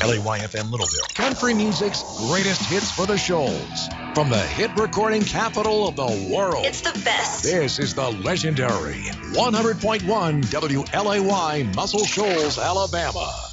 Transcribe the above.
WLAY-FM Littleville. Country music's greatest hits for the Shoals. From the hit recording capital of the world. It's the best. This is the legendary 100.1 WLAY, Muscle Shoals, Alabama.